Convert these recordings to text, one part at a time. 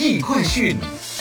艺快讯。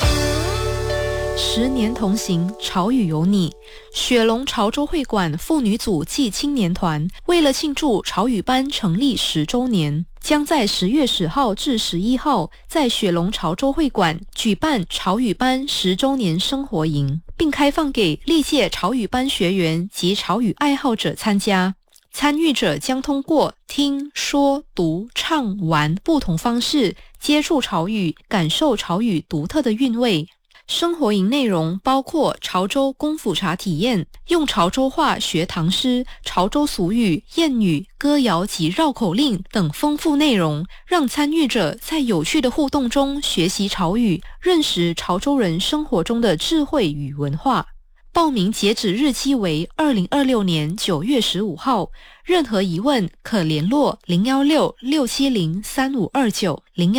10年同行，潮语有你。雪隆潮州会馆妇女组暨青年团为了庆祝潮语班成立10周年，将在10月10号至11号在雪隆潮州会馆举办潮语班10周年生活营，并开放给历届潮语班学员及潮语爱好者参加。参与者将通过听、说、读、唱、玩不同方式接触潮语，感受潮语独特的韵味。生活营内容包括潮州功夫茶体验，用潮州话学唐诗、潮州俗语、谚语、歌谣及绕口令等丰富内容，让参与者在有趣的互动中学习潮语，认识潮州人生活中的智慧与文化。报名截止日期为2026年9月15号，任何疑问可联絡016-670-3529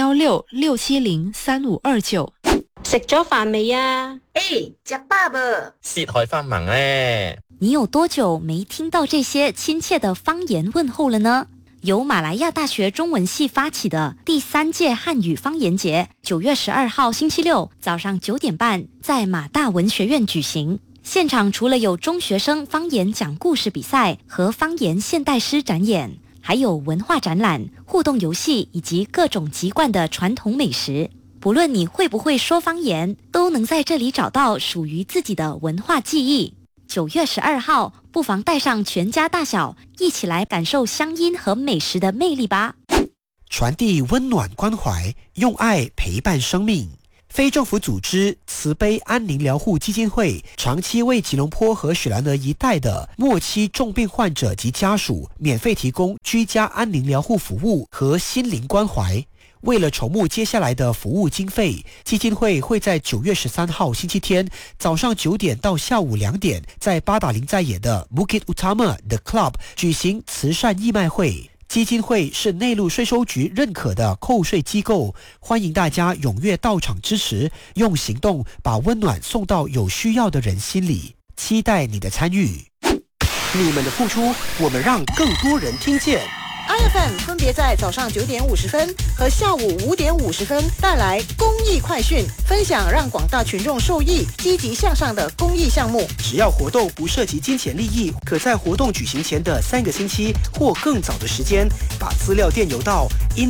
016-670-3529。 食咗飯未啊？ 食飽啵？ 舌海發萌咧。 你有多久沒聽到這些親切的方言問候了呢？由馬來亞大學中文系發起的第3屆漢語方言節9月12號星期六早上9點半在馬大文學院舉行。現場除了有中學生方言講故事比賽和方言現代詩展演，還有文化展覽、互動遊戲以及各種籍貫的傳統美食。不論你會不會說方言，都能在這裡找到屬於自己的文化記憶。9月12號，不妨帶上全家大小，一起來感受鄉音和美食的魅力吧。 傳遞溫暖關懷，用愛陪伴生命。非政府組織慈悲安寧療護基金會長期為吉隆坡和雪蘭莪一帶的末期重病患者及家屬免費提供居家安寧療護服務和心靈關懷。為了籌募接下來的服務經費，基金會會在9月13號星期天早上9點到下午2點在巴打林在野的 Bukit Utama The Club 舉行慈善義賣會。基金會是內陸稅收局認可的扣稅機構，歡迎大家踴躍到場支持，用行動把溫暖送到有需要的人心裡。期待你的參與。你們的付出，我們讓更多人聽見。 IFM 分別在早上9點50分和下午5點50分帶來公益快訊，分享讓廣大群眾受益、積極向上的公益項目。 只要活動不涉及金錢利益，可在活動舉行前的3個星期或更早的時間，把資料電郵到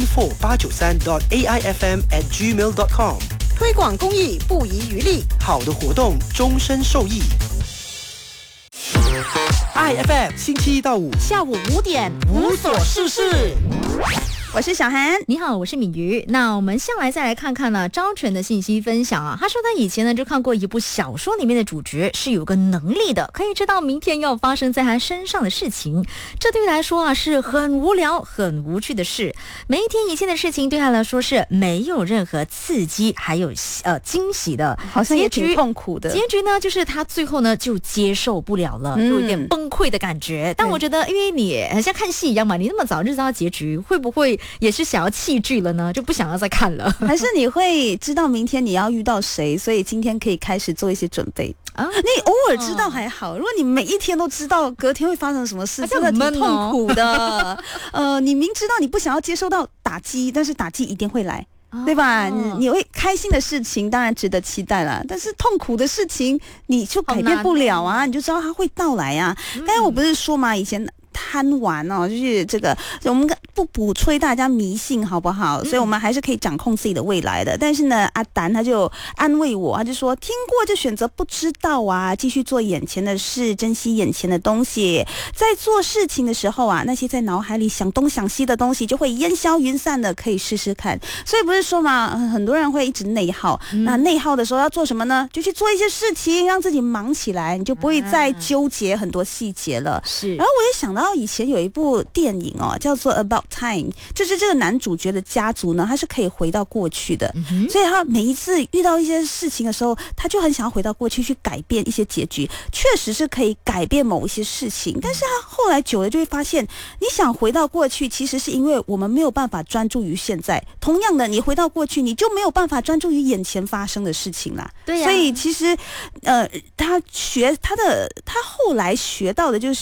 info893.aifm@gmail.com。 推廣公益不遺餘力， 好的活動終身受益。IFM 星期1到5 下午5點無所事事。我是小涵， 你好，我是敏瑜。那我们下来再来看看呢，张全的信息分享啊。他说他以前呢就看过一部小说，里面的主角是有个能力的，可以知道明天要发生在他身上的事情。这对他来说啊是很无聊、很无趣的事。每一天一件的事情对他来说是没有任何刺激，还有惊喜的， 好像也挺痛苦的。 结局呢，就是他最后呢就接受不了了，就有点崩溃的感觉。但我觉得，因为你很像看戏一样嘛，你那么早就知道结局，会不会也是想要弃剧了呢？就不想要再看了？ 还是你会知道明天你要遇到谁，所以今天可以开始做一些准备啊？你偶尔知道还好，如果你每一天都知道隔天会发生什么事，真的挺痛苦的。你明知道你不想要接受到打击，但是打击一定会来。对吧？你会开心的事情当然值得期待啦，但是痛苦的事情你就改变不了啊，你就知道它会到来啊。刚才我不是说嘛，以前贪玩哦，就是这个我们不鼓吹大家迷信好不好？所以我们还是可以掌控自己的未来的。但是呢，阿丹他就安慰我，他就说听过就选择不知道啊，继续做眼前的事，珍惜眼前的东西。在做事情的时候啊，那些在脑海里想东想西的东西就会烟消云散的，可以试试看。所以不是说嘛，很多人会一直内耗，那内耗的时候要做什么呢？就去做一些事情，让自己忙起来，你就不会再纠结很多细节了。 是。 然后我也想到以前有一部电影哦，叫做 About Time， 就是这个男主角的家族呢，他是可以回到过去的，所以他每一次遇到一些事情的时候，他就很想要回到过去去改变一些结局，确实是可以改变某一些事情。但是他后来久了就会发现，你想回到过去，其实是因为我们没有办法专注于现在。同样的，你回到过去，你就没有办法专注于眼前发生的事情啦。 对呀。 所以其实他后来学到的就是，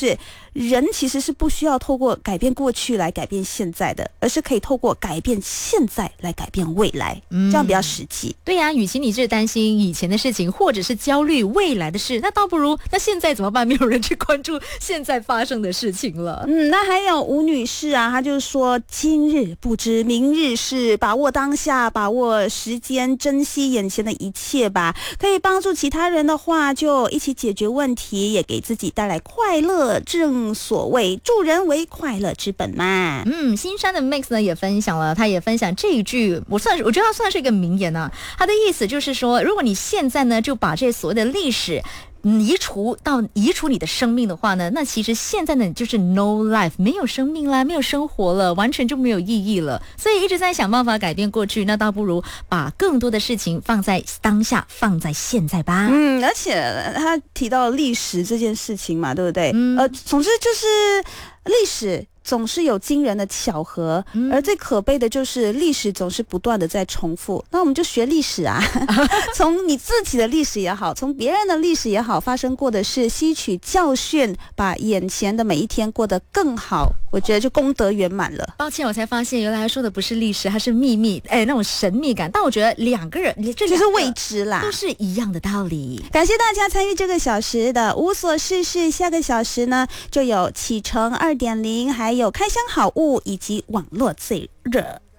人其实是不需要透过改变过去来改变现在的，而是可以透过改变现在来改变未来，这样比较实际。 对呀，与其你是担心以前的事情，或者是焦虑未来的事，那倒不如那现在怎么办？没有人去关注现在发生的事情了。 那还有吴女士啊，她就是说今日不知明日事，把握当下，把握时间，珍惜眼前的一切吧。可以帮助其他人的话，就一起解决问题，也给自己带来快乐。正所谓助人为快乐之本嘛。 新山的 Max 呢也分享了，他也分享这一句，我觉得他算是一个名言啊。他的意思就是说，如果你现在呢就把这所谓的历史移除你的生命的话呢，那其实现在呢就是 no life， 没有生命啦，没有生活了，完全就没有意义了。所以一直在想办法改变过去，那倒不如把更多的事情放在当下，放在现在吧。 而且他提到历史这件事情嘛，对不对？总之就是历史总是有惊人的巧合，而最可悲的就是历史总是不断的在重复。那我们就学历史啊，从你自己的历史也好，从别人的历史也好，发生过的事吸取教训，把眼前的每一天过得更好，我觉得就功德圆满了。 抱歉，我才发现原来说的不是历史，它是秘密，那种神秘感。但我觉得两个人就是未知啦， 都是一样的道理。 感谢大家参与这个小时的无所事事，下个小时呢就有启程2.0，还有开箱好物以及网络最热。